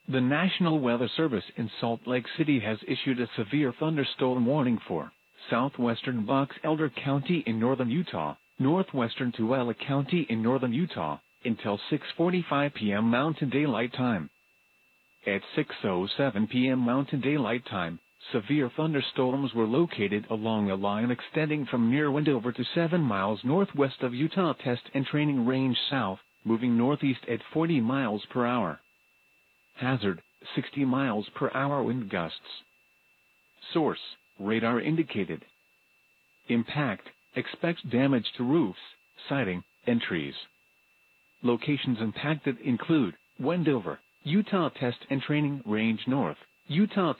The National Weather Service in Salt Lake City has issued a severe thunderstorm warning for southwestern Box Elder County in northern Utah, northwestern Tooele County in northern Utah, until 6:45 p.m. Mountain Daylight Time. At 6:07 p.m. Mountain Daylight Time, severe thunderstorms were located along a line extending from near Wendover to 7 miles northwest of Utah Test and Training Range south, moving northeast at 40 miles per hour. Hazard, 60 miles per hour wind gusts. Source, radar indicated. Impact, expect damage to roofs, siding, and trees. Locations impacted include Wendover, Utah Test and Training Range North, Utah